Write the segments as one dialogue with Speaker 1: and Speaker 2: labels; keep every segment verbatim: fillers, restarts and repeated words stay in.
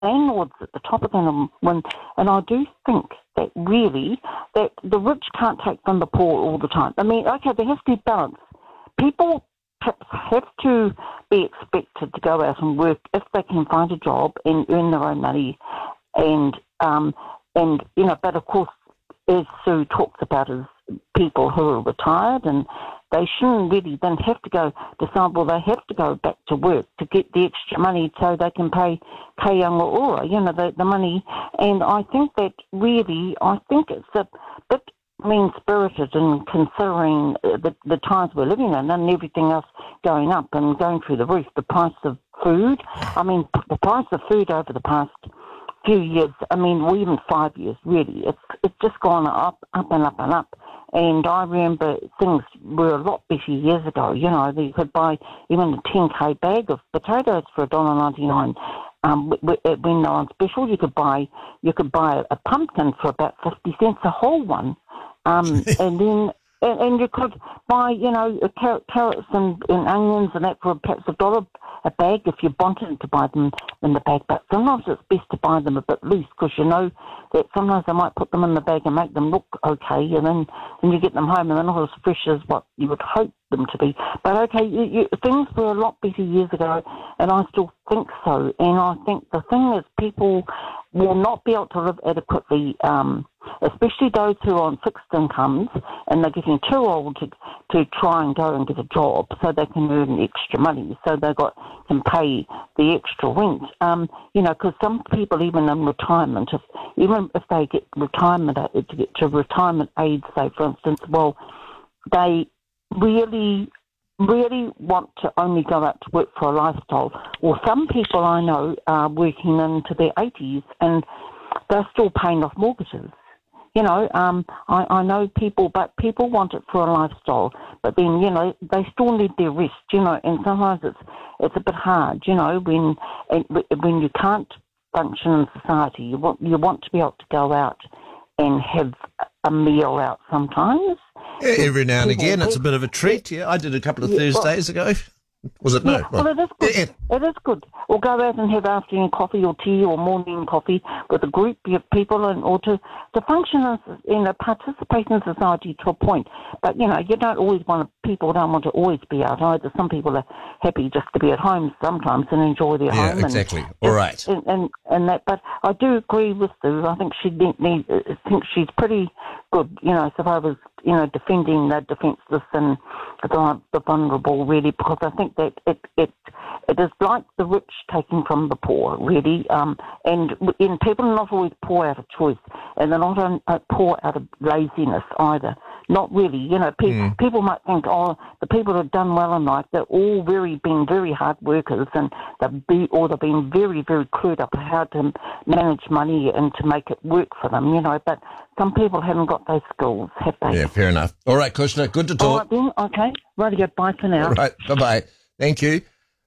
Speaker 1: landlords at the top of them, when, and I do think that really that the rich can't take from the poor all the time. I mean, okay, there has to be balance. People perhaps have to be expected to go out and work if they can find a job and earn their own money, and um, and you know, but of course, as Sue talks about, is people who are retired, and they shouldn't really then have to go decide, well, they have to go back to work to get the extra money so they can pay Kayanga Ora, you know, the, the money. And I think that really, I think it's a bit mean-spirited in considering the, the times we're living in and everything else going up and going through the roof. The price of food, I mean, the price of food over the past few years, I mean, or even five years, really, it's it's just gone up, up and up and up. And I remember things were a lot better years ago. You know, you could buy even a ten K bag of potatoes for one dollar ninety-nine. Um, when they're on special, you could buy you could buy a pumpkin for about fifty cents, a whole one. Um, and then and, and you could buy, you know, carrot, carrots and, and onions and that for perhaps a dollar a bag if you wanted to buy them in the bag. But sometimes it's best to buy them a bit loose because you know that sometimes they might put them in the bag and make them look okay, and then, then you get them home and they're not as fresh as what you would hope them to be. But okay, you, you, things were a lot better years ago, and I still think so. And I think the thing is people will not be able to live adequately, um, especially those who are on fixed incomes and they're getting too old to, to try and go and get a job so they can earn extra money, so they got can pay the extra rent. Um, you know, because some people, even in retirement, if, even if they get retirement to get to retirement age, say for instance, well, they really really want to only go out to work for a lifestyle. Or some people I know are working into their eighties and they're still paying off mortgages. You know, um, I, I know people, but people want it for a lifestyle. But then, you know, they still need their rest, you know, and sometimes it's it's a bit hard, you know, when when you can't function in society. You want, you want to be able to go out and have a meal out sometimes.
Speaker 2: Yeah, every now and again, it's a bit of a treat. Yeah, I did a couple of yeah, Thursdays well, ago. Was it? No.
Speaker 1: Yeah, well, it is good. Yeah. It is good. Or go out and have afternoon coffee or tea or morning coffee with a group of people, and or to, to function as, you know, participate in society to a point. But, you know, you don't always want to, people don't want to always be out either. Some people are happy just to be at home sometimes and enjoy their
Speaker 2: yeah,
Speaker 1: home.
Speaker 2: Yeah, exactly. And, All right.
Speaker 1: And, and, and that, but I do agree with Sue. I think she need, need, I think she's pretty good, you know, so if I was, you know, defending the defenceless and the, the vulnerable, really, because I think that it it it is like the rich taking from the poor, really, um, and and people are not always poor out of choice, and they're not on, uh, poor out of laziness either. Not really, you know. Pe- mm. People might think, oh, the people who've done well in life, they're all very been very hard workers, and they've be or they've been very very clued up how to manage money and to make it work for them, you know. But some people haven't got those skills, have they?
Speaker 2: Yeah, fair enough. All right, Kushner, good to talk.
Speaker 1: All right then, okay. Radio, bye for now.
Speaker 2: All right, bye-bye. Thank you.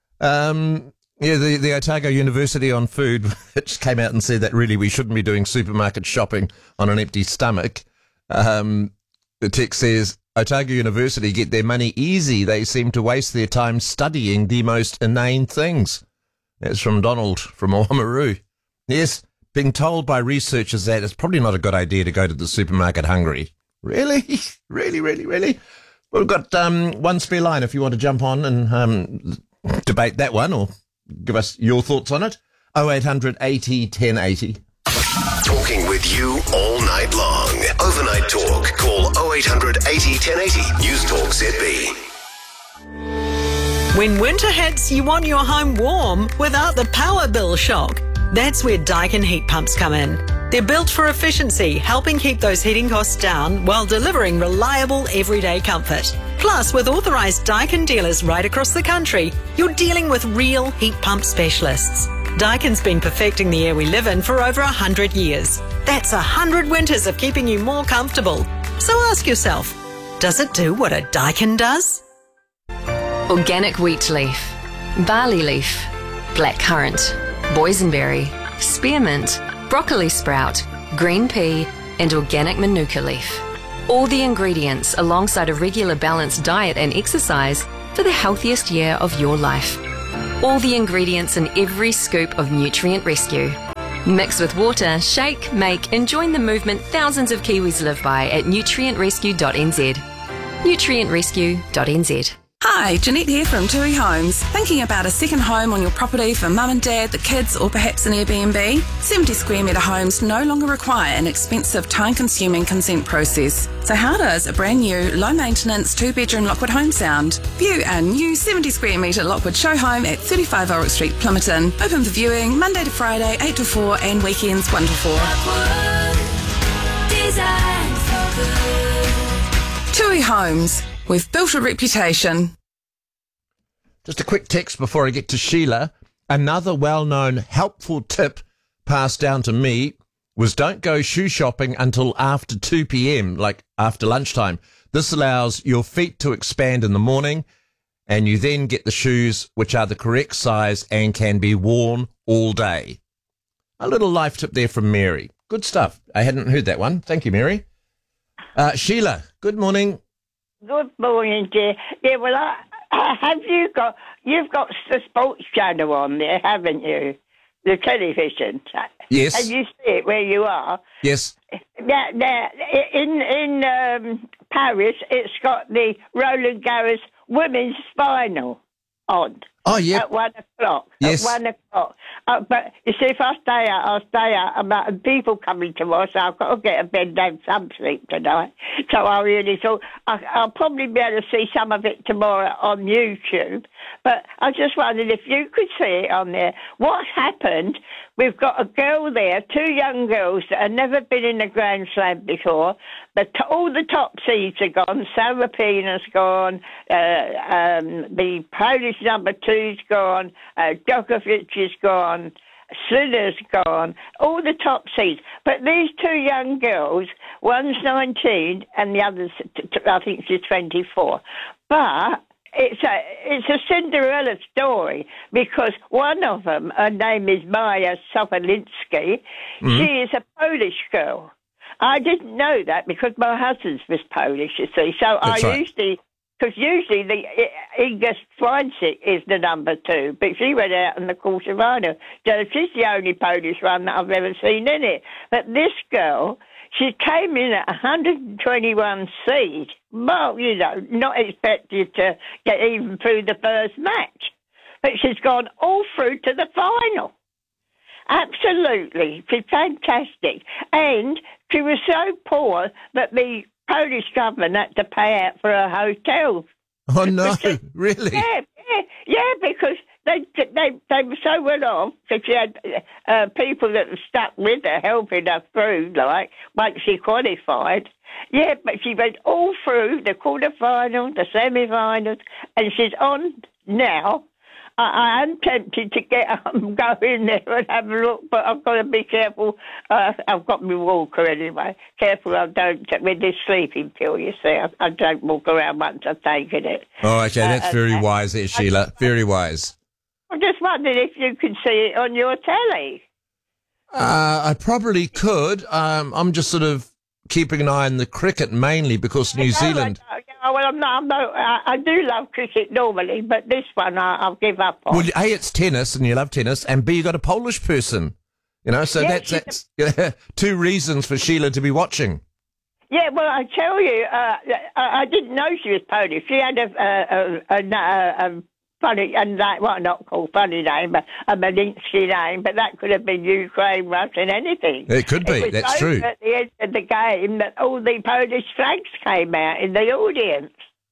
Speaker 2: Um, yeah, the, the Otago University on food, it just came out and said that really we shouldn't be doing supermarket shopping on an empty stomach. Um, the text says, Otago University get their money easy. They seem to waste their time studying the most inane things. That's from Donald from Oamaru. Yes, being told by researchers that it's probably not a good idea to go to the supermarket hungry. Really? really, really, really? Well, we've got um, one spare line if you want to jump on and um, debate that one or give us your thoughts on it. oh eight hundred eighty ten eighty.
Speaker 3: Talking with you all night long. Overnight talk. Call oh eight hundred eighty ten eighty. News Talk Z B.
Speaker 4: When winter hits, you want your home warm without the power bill shock. That's where Daikin heat pumps come in. They're built for efficiency, helping keep those heating costs down while delivering reliable everyday comfort. Plus, with authorised Daikin dealers right across the country, you're dealing with real heat pump specialists. Daikin's been perfecting the air we live in for over one hundred years. That's one hundred winters of keeping you more comfortable. So ask yourself, does it do what a Daikin does?
Speaker 5: Organic wheat leaf, barley leaf, blackcurrant, boysenberry, spearmint, broccoli sprout, green pea, and organic manuka leaf. All the ingredients alongside a regular balanced diet and exercise for the healthiest year of your life. All the ingredients in every scoop of Nutrient Rescue. Mix with water, shake, make and join the movement thousands of Kiwis live by at nutrient rescue dot n z. nutrient rescue dot n z.
Speaker 6: Hi, Jeanette here from Tui Homes. Thinking about a second home on your property for mum and dad, the kids, or perhaps an Airbnb? seventy square metre homes no longer require an expensive, time-consuming consent process. So how does a brand new, low-maintenance, two-bedroom Lockwood home sound? View our new seventy square metre Lockwood show home at thirty-five Ulrich Street, Plumerton. Open for viewing Monday to Friday, eight to four, and weekends one to four.
Speaker 7: Lockwood, designed for good.
Speaker 6: Tui Homes. We've built a reputation.
Speaker 2: Just a quick text before I get to Sheila. Another well-known helpful tip passed down to me was don't go shoe shopping until after two p.m, like after lunchtime. This allows your feet to expand in the morning and you then get the shoes which are the correct size and can be worn all day. A little life tip there from Mary. Good stuff. I hadn't heard that one. Thank you, Mary. Uh, Sheila, good morning.
Speaker 8: Good morning, dear. Yeah, well, I, I, have you got, you've got the sports channel on there, haven't you? The television.
Speaker 2: Yes.
Speaker 8: Can you see it where you are?
Speaker 2: Yes.
Speaker 8: Now, now in, in um, Paris, it's got the Roland Garros women's final on.
Speaker 2: Oh, yeah.
Speaker 8: At one o'clock.
Speaker 2: Yes.
Speaker 8: At one o'clock. Uh, but you see, if I stay out, I'll stay out. About and people coming to us, so I've got to get a bed down some sleep tonight. So I really thought I, I'll probably be able to see some of it tomorrow on YouTube. But I just wondered if you could see it on there. What happened? We've got a girl there, two young girls that have never been in a Grand Slam before. The t- all the top seeds are gone. Sarapina's gone. Uh, um, the Polish number two's gone. Uh, Djokovic is gone. Slider's gone. All the top seeds. But these two young girls, one's nineteen and the other's, I think she's twenty-four. But It's a it's a Cinderella story because one of them, her name is Maja Sokolinski. Mm-hmm. She is a Polish girl. I didn't know that because my husband was Polish, you see. So
Speaker 2: That's
Speaker 8: I
Speaker 2: right.
Speaker 8: usually, because usually the Inga Swiatek is the number two, but she went out in the quarterfinal. So she's the only Polish one that I've ever seen in it. But this girl, she came in at one hundred twenty-one seed. Well, you know, not expected to get even through the first match. But she's gone all through to the final. Absolutely. She's fantastic. And she was so poor that the Polish government had to pay out for her hotel.
Speaker 2: Oh, no,
Speaker 8: Because-
Speaker 2: really?
Speaker 8: Yeah, yeah, yeah, because they they they were so well off that she had uh, people that were stuck with her, helping her through, like, once she qualified. Yeah, but she went all through the quarterfinals, the semi-finals, and she's on now. I, I am tempted to get um, go in there and have a look, but I've got to be careful. Uh, I've got my walker anyway. Careful I don't, with this sleeping pill, you see, I, I don't walk around once I've taken it.
Speaker 2: Oh, okay, that's
Speaker 8: Uh,
Speaker 2: very
Speaker 8: uh,
Speaker 2: wise there, Sheila. Very wise.
Speaker 8: I'm just wondering if you could see it on your telly.
Speaker 2: Uh, I probably could. Um, I'm just sort of keeping an eye on the cricket mainly because New
Speaker 8: No,
Speaker 2: Zealand...
Speaker 8: I, I, well, I'm not, I'm not, I, I do love cricket normally, but this one I, I'll give up on.
Speaker 2: Well, A, it's tennis, and you love tennis, and B, you got a Polish person. You know, so
Speaker 8: Yeah,
Speaker 2: that's,
Speaker 8: she's
Speaker 2: that's yeah, two reasons for Sheila to be watching.
Speaker 8: Yeah, well, I tell you, uh, I, I didn't know she was Polish. She had a, a, a, a, a, a funny, and that, well, not called funny name, but a Malinsky name, but that could have been Ukraine, Russian, anything.
Speaker 2: It could be,
Speaker 8: It was
Speaker 2: that's
Speaker 8: over
Speaker 2: true.
Speaker 8: At the end of the game, that all the Polish flags came out in the audience.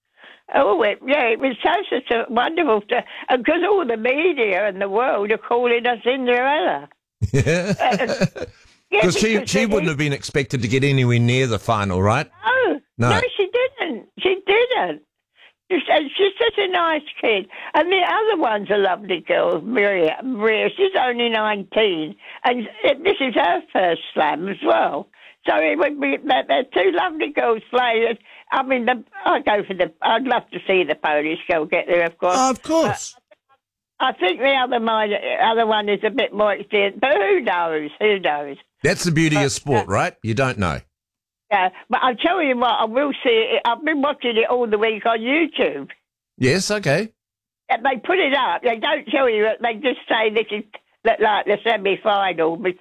Speaker 8: Oh, it, yeah, it was so such a wonderful, because all the media and the world are calling us Cinderella.
Speaker 2: Yeah.
Speaker 8: Yeah,
Speaker 2: Because she,
Speaker 8: because
Speaker 2: she
Speaker 8: they-
Speaker 2: wouldn't have been expected to get anywhere near the final, right?
Speaker 8: No,
Speaker 2: No.
Speaker 8: no, she didn't. She didn't. She's, and she's such a nice kid. And the other one's a lovely girl, Maria. Maria, she's only nineteen. And it, this is her first slam as well. So it would be, they're, they're two lovely girls playing. I mean, the, I'd go for the, I'd love to see the Polish girl get there, of course.
Speaker 2: Oh, of course.
Speaker 8: I think the other, mind, other one is a bit more experienced, but who knows? Who knows?
Speaker 2: That's the beauty of sport, right? You don't know.
Speaker 8: Yeah, but I'll tell you what, I will see it. I've been watching it all the week on YouTube.
Speaker 2: Yes, okay.
Speaker 8: And they put it up. They don't tell you. They just say this is like the semi-final